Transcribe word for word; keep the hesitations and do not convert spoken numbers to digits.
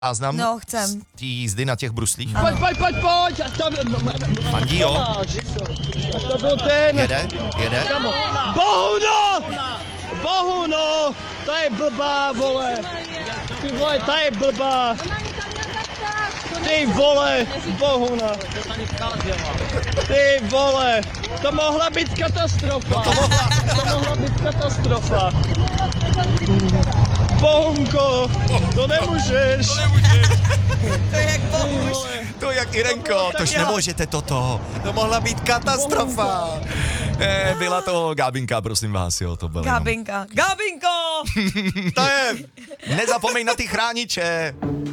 záznam No, chcem. z té jízdy na těch bruslích? Pojď, pojď, pojď, pojď! A tam... Fandí, jo? A to byl ten... Jede, jede. Bohuno! Bohuno! To je blbá, vole! Ty vole, ta je blbá! Ty vole, Bohuna! Ty vole! To mohla být katastrofa! To mohla. To mohla být katastrofa! Bohunko, to nemůžeš! To je jak Bohuš. To je jak Irenko, tož nemůžete toto. To mohla být katastrofa. Eh, byla to Gábinka, prosím vás, jo, to bylo. Gábinka. Gábinko! To je, nezapomeň na ty chrániče.